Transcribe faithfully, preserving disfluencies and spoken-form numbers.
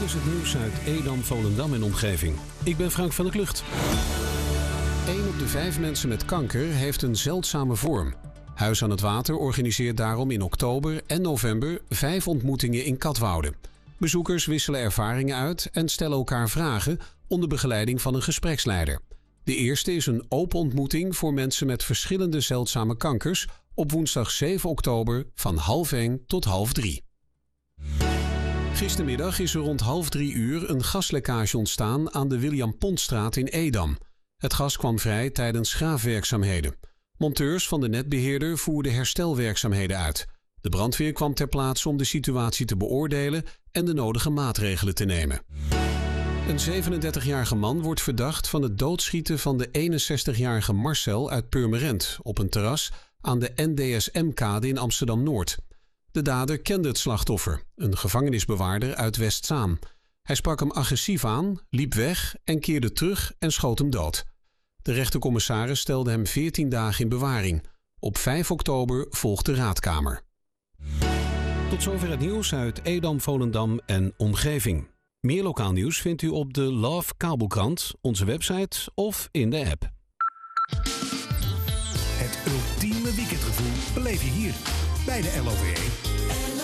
is het nieuws uit Edam, Volendam en omgeving. Ik ben Frank van der Klucht. Eén op de vijf mensen met kanker heeft een zeldzame vorm. Huis aan het Water organiseert daarom in oktober en november vijf ontmoetingen in Katwoude. Bezoekers wisselen ervaringen uit en stellen elkaar vragen onder begeleiding van een gespreksleider. De eerste is een open ontmoeting voor mensen met verschillende zeldzame kankers op woensdag zeven oktober van half één tot half drie. Gistermiddag is er rond half drie uur een gaslekkage ontstaan aan de William Pontstraat in Edam. Het gas kwam vrij tijdens graafwerkzaamheden. Monteurs van de netbeheerder voerden herstelwerkzaamheden uit. De brandweer kwam ter plaatse om de situatie te beoordelen en de nodige maatregelen te nemen. Een zevenendertigjarige man wordt verdacht van het doodschieten van de eenenzestigjarige Marcel uit Purmerend op een terras aan de N D S M-kade in Amsterdam-Noord. De dader kende het slachtoffer, een gevangenisbewaarder uit Westzaan. Hij sprak hem agressief aan, liep weg en keerde terug en schoot hem dood. De rechtercommissaris stelde hem veertien dagen in bewaring. Op vijf oktober volgt de raadkamer. Tot zover het nieuws uit Edam, Volendam en omgeving. Meer lokaal nieuws vindt u op de Love Kabelkrant, onze website of in de app. Het ultieme weekendgevoel beleef je hier bij de L O V E.